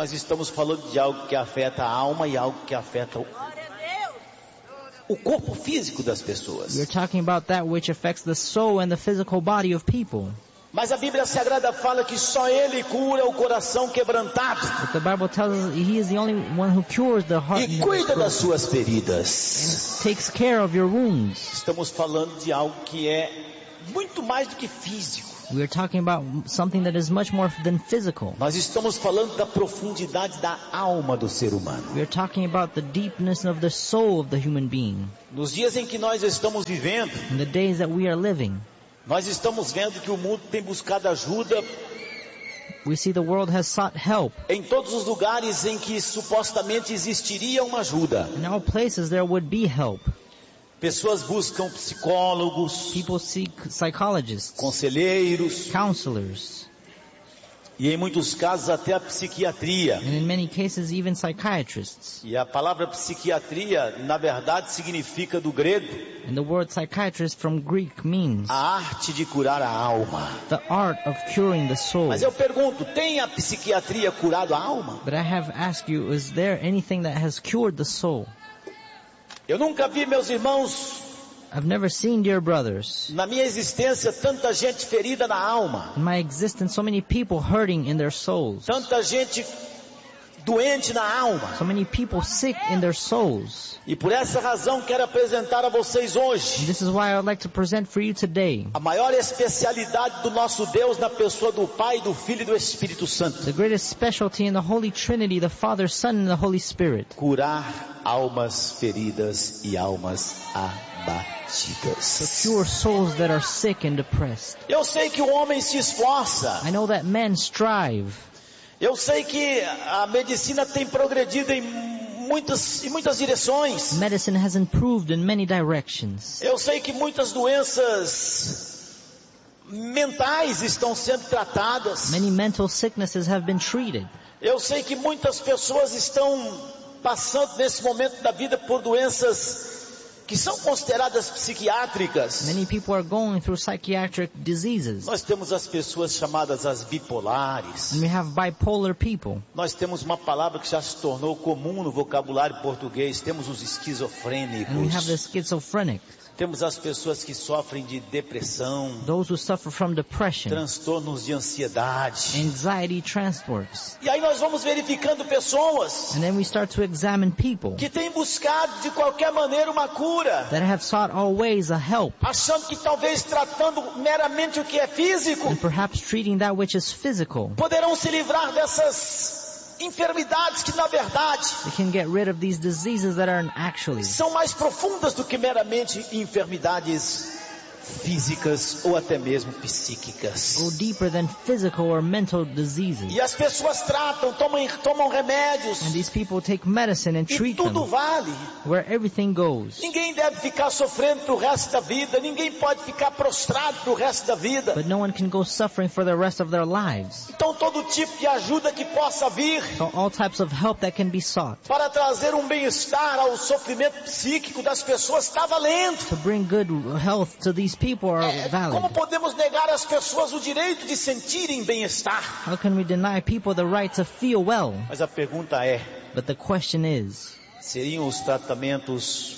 nós estamos falando de algo que afeta a alma e algo que afeta o corpo físico das pessoas. We're talking about that which affects the soul and the physical body of people. Mas a Bíblia Sagrada fala que só Ele cura o coração quebrantado. But the Bible tells us He is the only one who cures the heart E cuida das suas feridas. and takes care of your wounds. Estamos falando de algo que é muito mais do que físico. We are talking about something that is much more than physical. Nós estamos falando da profundidade da alma do ser humano. We are talking about the deepness of the soul of the human being. Nos dias em que nós estamos vivendo, In the days that we are living, nós estamos vendo que o mundo tem buscado ajuda we see the world has sought help. em todos os lugares em que supostamente existiria uma ajuda. In all places there would be help. Pessoas buscam psicólogos, People seek psychologists, conselheiros counselors, e em muitos casos até a psiquiatria. and in many cases even psychiatrists. E a palavra psiquiatria, na verdade, significa do grego And the word psychiatrist from Greek means a arte de curar a alma. the art of curing the soul. Mas eu pergunto, tem a psiquiatria curado a alma? But I have asked you, is there anything that has cured the soul? Eu nunca vi, meus irmãos, I've never seen, dear brothers, na minha existência, tanta gente ferida na alma, in my existence, so many people hurting in their souls, tanta gente doente na alma. so many people sick in their souls. E por essa razão quero apresentar a vocês And hoje this is why I would like to present for you today a maior especialidade do nosso Deus na pessoa do Pai, do Filho e do Espírito Santo. the greatest specialty in the Holy Trinity, the Father, Son, and the Holy Spirit. Curar almas feridas e almas To abatidas. cure souls that are sick and depressed. Eu sei que o homem se esforça. I know that men strive. Eu sei que a medicina tem progredido em muitas direções. Medicine has improved in many directions. Eu sei que muitas doenças mentais estão sendo tratadas. Many mental sicknesses have been treated. Eu sei que muitas pessoas estão passando nesse momento da vida por doenças que são consideradas psiquiátricas. Many people are going through psychiatric diseases. Nós temos as pessoas chamadas as bipolares. And we have bipolar people. Nós temos uma palavra que já se tornou comum no vocabulário português. Temos os And we have esquizofrênicos. the schizophrenic. Temos as pessoas que sofrem de depressão, Those who suffer from depression, transtornos de ansiedade. anxiety transports. E aí nós vamos verificando pessoas And then we start to examine people que têm buscado de qualquer maneira uma cura, that have sought all ways a help, achando que talvez tratando meramente o que é físico, and perhaps treating that which is physical, poderão se livrar dessas enfermidades que na verdade they can get rid of these diseases that are actually são mais profundas do que meramente enfermidades físicas ou até mesmo psíquicas. go deeper than physical or mental diseases. E as pessoas tratam, tomam remédios, And these people take medicine and e treat tudo them vale. where everything goes. Ninguém deve ficar sofrendo pro resto da vida, ninguém pode ficar prostrado pro resto da vida. But no one can go suffering for the rest of their lives. Então todo tipo de ajuda que possa vir So all types of help that can be sought para trazer um bem-estar ao sofrimento psíquico das pessoas está valendo. to bring good health to these people are Como valid. podemos negar às pessoas o direito de sentirem bem-estar? How can we deny people the right to feel well? Mas a pergunta é, But the question is, seriam os tratamentos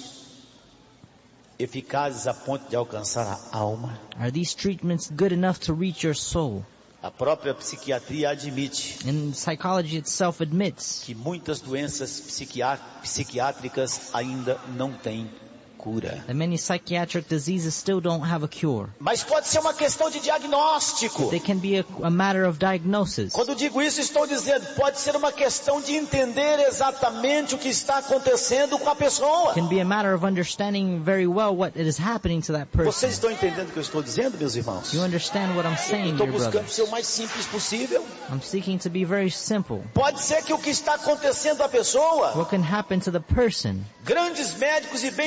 eficazes a ponto de alcançar a alma? are these treatments good enough to reach your soul? A própria psiquiatria admite And psychology itself admits que muitas doenças psiquiátricas ainda não têm cura. that many psychiatric diseases still don't have a cure. Mas pode ser uma questão de diagnóstico. They can be a matter of diagnosis. Quando digo isso, estou dizendo, pode ser uma questão de entender exatamente o que está acontecendo com a pessoa. It can be a matter of understanding very well what is happening to that Vocês person. estão entendendo o que eu estou dizendo, meus irmãos? You understand what I'm saying, Estou dear buscando brothers? ser o mais simples possível. I'm seeking to be very simple. Pode ser que o que está acontecendo à pessoa, What can happen to the person? grandes médicos e bem intencionados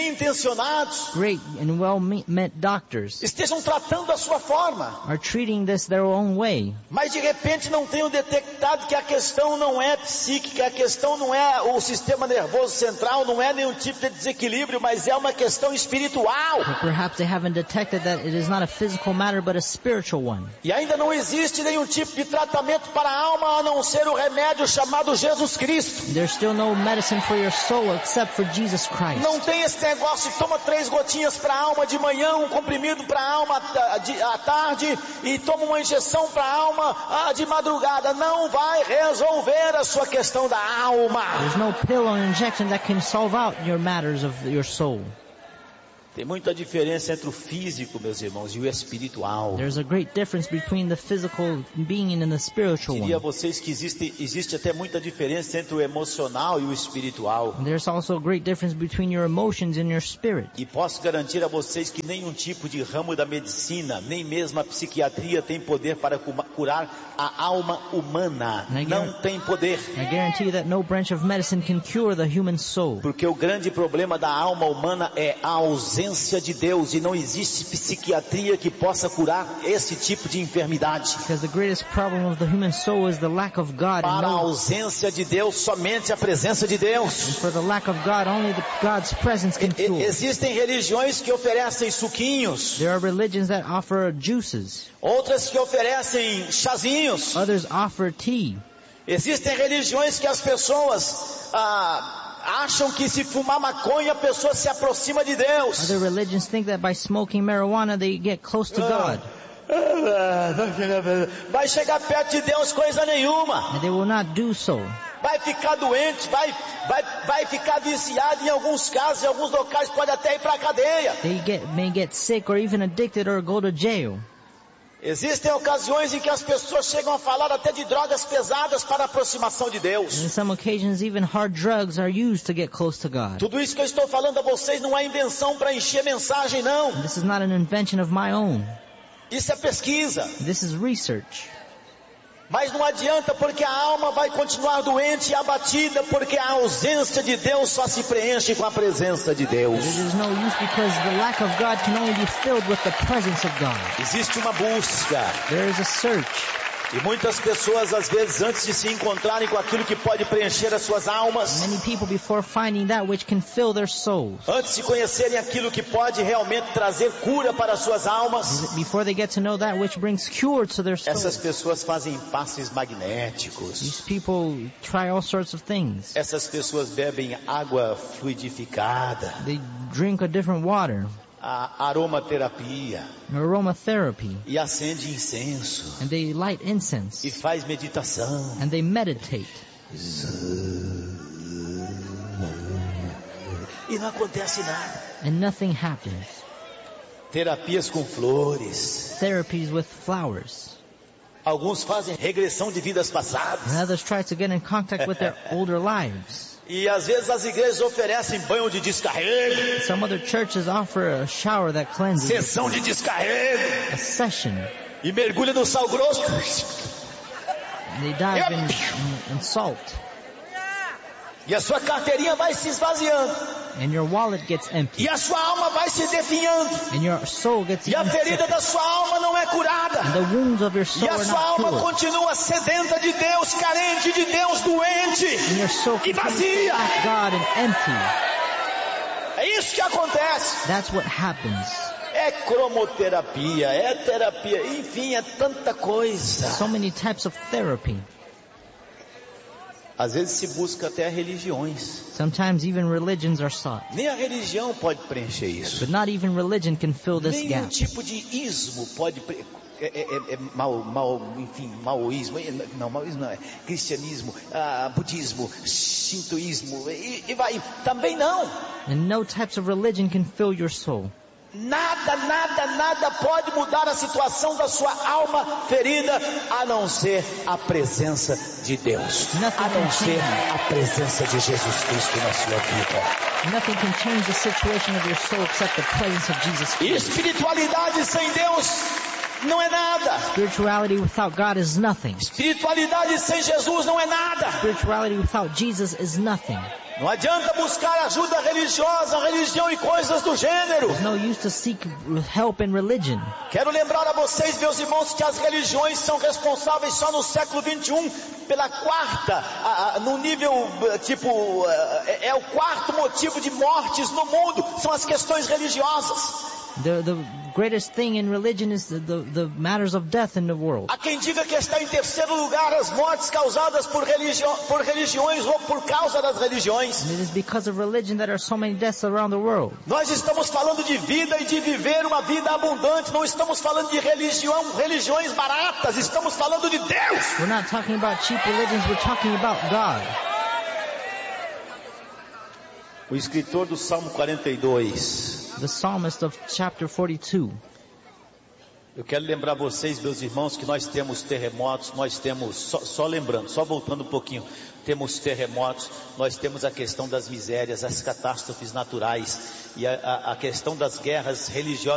intencionados great and well-meant doctors estejam tratando da sua forma, are treating this their own way. mas de repente não tenham detectado que a questão não é psíquica, a questão não é o sistema nervoso central, não é nenhum tipo de desequilíbrio, mas é uma questão espiritual. But perhaps they haven't detected that it is not a physical matter but a spiritual one. E ainda não existe nenhum tipo de tratamento para a alma a não ser o remédio chamado Jesus Cristo. There's still no medicine for your soul except for Jesus Christ. Não tem esse negócio, toma 3 gotinhas para a alma de manhã, um comprimido para a alma à tarde e toma uma injeção para a alma de madrugada. Não vai resolver a sua questão da alma. There's no pill or injection that can solve out your matters of your soul. Tem muita diferença entre o físico, meus irmãos, e o espiritual. There's a great difference between the physical being and the spiritual Diria a one. vocês que existe até muita diferença entre o emocional e o espiritual. There's also a great difference between your emotions and your spirit. E posso garantir a vocês que nenhum tipo de ramo da medicina, nem mesmo a psiquiatria tem poder para curar a alma humana. Não tem poder. I guarantee you that no branch of medicine can cure the human soul. Porque o grande problema da alma humana é a ausência de Deus, e não existe psiquiatria que possa curar esse tipo de enfermidade. Because the greatest problem of the human soul is the lack of God. Para a And ausência de Deus, somente a presença de Deus. for the lack of God, only God's presence can cure. Existem religiões que oferecem suquinhos, There are religions that offer juices. outras que oferecem chazinhos. Others offer tea. Existem religiões que as pessoas acham que se fumar maconha a pessoa se aproxima de Deus. Other religions think that by smoking marijuana they get close to God. Vai chegar perto de Deus coisa nenhuma. And they will not do so. Vai ficar doente, vai ficar viciado, em alguns casos, em alguns locais pode até ir para a cadeia. They may get sick or even addicted or go to jail. Existem ocasiões em que as pessoas chegam a falar até de drogas pesadas para a aproximação de Deus. In some occasions even hard drugs are used to get close to God. Tudo isso que eu estou falando a vocês não é invenção para encher mensagem, não. And this is not an invention of my own. Isso é pesquisa. This is research. Mas não adianta, porque a alma vai continuar doente e abatida, porque a ausência de Deus só se preenche com a presença de Deus. It is no use because the lack of God can only be filled with the presence of God. Existe uma busca. There is a search. E muitas pessoas, às vezes, antes de se encontrarem com aquilo que pode preencher as suas almas, Many people, before finding that which can fill their souls, antes de conhecerem aquilo que pode realmente trazer cura para as suas almas, before they get to know that which brings cure to their essas souls, pessoas fazem passes magnéticos. these people try all sorts of things. Essas pessoas bebem água fluidificada, They drink a different water, a aromaterapia, aromatherapy, e acende incenso, and they light incense, e faz meditação. and they meditate. E não acontece nada. And nothing happens. Terapias com flores. Therapies with flowers. Alguns fazem regressão de vidas passadas. And others try to get in contact with their older lives. E às vezes as igrejas oferecem banho de descarrego, Some other churches offer a shower that cleanses, sessão de descarrego, a session. e mergulha no sal grosso. And they dive in salt. E a sua carteirinha vai se esvaziando. And your wallet gets empty. E a sua alma vai se definhando. And your soul gets E a ferida da sua alma não é curada. And the wounds of your soul E a are sua not alma cured. continua sedenta de Deus, carente de Deus, doente And your soul e continues to vazia. lack God and empty. É isso que acontece. That's what happens. É cromoterapia, é terapia, enfim, é tanta coisa. So many types of therapy. Às vezes se busca até religiões. Sometimes even religions are sought. Nem a religião pode preencher isso. But not even religion can fill this Nenhum gap. tipo de ismo pode maoísmo, não, maoísmo não é, cristianismo, budismo, shintoísmo, e vai, também não. And no types of religion can fill your soul. Nada pode mudar a situação da sua alma ferida, a não ser a presença de Deus, a não ser a presença de Jesus Cristo na sua vida. Nothing can change the situation of your soul except the presence of Jesus E Christ. espiritualidade sem Deus não é nada. Spirituality without God is nothing. Espiritualidade sem Jesus não é nada. Spirituality without Jesus is nothing. Não adianta buscar ajuda religiosa, religião e coisas do gênero. There's no use to seek help in religion. Quero lembrar a vocês, meus irmãos, que as religiões são responsáveis só no século 21 pela quarta, no nível é o quarto motivo de mortes no mundo, são as questões religiosas. The greatest thing in religion is the matters of death in the world. Há quem diga que está em terceiro lugar as mortes causadas por religiões ou por causa das religiões. And it is because of religion that there are so many deaths around the world. Nós estamos falando de vida e de viver uma vida abundante. Não estamos falando de religiões baratas. Estamos falando de Deus. We're not talking about cheap religions, we're talking about God. O escritor do Salmo 42. The psalmist of chapter 42. Eu quero lembrar vocês, meus irmãos, que nós temos terremotos, nós temos, só lembrando, só voltando um pouquinho, temos terremotos, nós temos a questão das misérias, as catástrofes naturais e a questão das guerras religiosas.